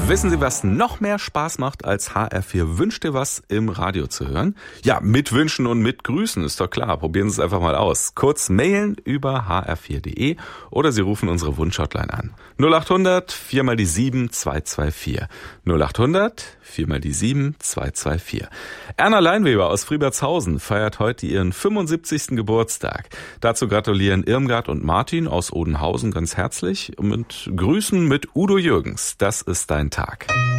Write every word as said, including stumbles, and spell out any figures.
Wissen Sie, was noch mehr Spaß macht, als H R vier Wünsch dir was im Radio zu hören? Ja, mit Wünschen und mit Grüßen, ist doch klar. Probieren Sie es einfach mal aus. Kurz mailen über h r vier punkt de oder Sie rufen unsere Wunschhotline an. null acht hundert vier mal die sieben zwei zwei vier. null acht hundert vier mal die sieben zwei zwei vier. Erna Leinweber aus Friedbertshausen feiert heute ihren fünfundsiebzigsten Geburtstag. Dazu gratulieren Irmgard und Martin aus Odenhausen ganz herzlich und Grüßen mit Udo Jürgens. Das ist dein Tag.